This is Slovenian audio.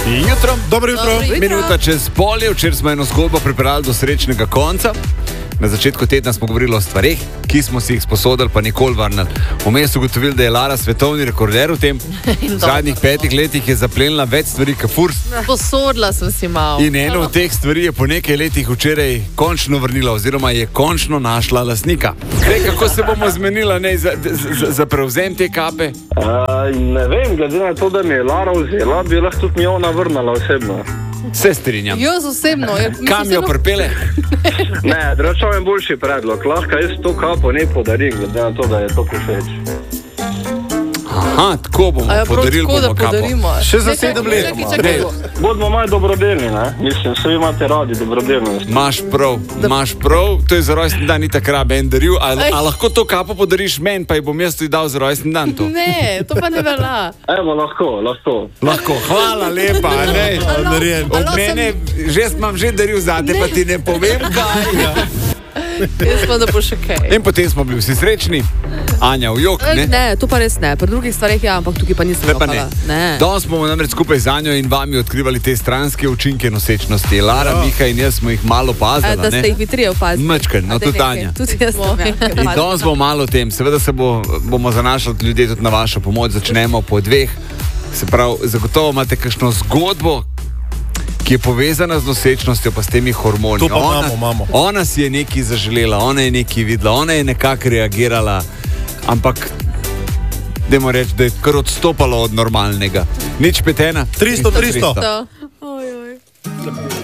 Jutro. Dobro jutro. Minuta čez polje, včeraj smo eno zgodbo pripeljali do srečnega konca. Na začetku tedna smo govorili o stvareh, ki smo si jih sposodili, pa nikoli vrnili. Vmes ugotovili, da je Lara svetovni rekorder v tem. V zadnjih 5 letih je zaplenila več stvari, kot furs. Posodila sem si malo. In eno od teh stvari je po nekaj letih včeraj končno vrnila, oziroma je končno našla lastnika. Kaj, kako se bomo zmenila za prevzem te kape? Ne vem, glede na to, da mi je Lara vzela, bi lahko tudi mi ona vrnala osebno. Se strinjam. Jaz osebno. Kam jo pripele? Ne, drugače je boljši predlog. Lahko jaz to kapo ne podarim, glede na to, da je to všeč. Aha, tako bomo podarili bomo kapo. Še za 7 let. Bodimo malo dobrodelni, ne? Mislim, vsi imate radi dobrodelnost. Maš prav, to je za rojstni dan, ni tako rabe en daril, a lahko to kapo podariš meni, pa ji bom jaz tudi dal za rojstni dan to? Ne, to pa ne velja. Evo, lahko. Lahko, hvala lepa, ne? Od mene, imam že daril zate, pa ti ne povem kaj. Jaz pa da bo še kaj. In potem smo bili vsi srečni. Anja v jok, ne? Ne, to pa res ne. Pri drugih stvareh ja, ampak tukaj pa nisem jokala. Danes bomo namreč skupaj z Anjo in vami odkrivali te stranske učinke nosečnosti. Lara, Miha in jaz smo jih malo opazili. Da ste jih vi trije opazili. Mačken, no tudi Anja. Tudi jaz smo. In danes bomo malo o tem. Seveda se bomo zanašali ljudje tudi na vašo pomoč. Začnemo po 2. Se pravi, zagotovo imate kakšno zgodbo, ki je povezana z nosečnostjo, pa s temi hormoni. To pa imamo. Ona si je nekaj zaželela, ona je nekaj videla, ona je nekako reagirala, ampak dajmo reči, da je kar odstopalo od normalnega. Nič 5 1 300. 300.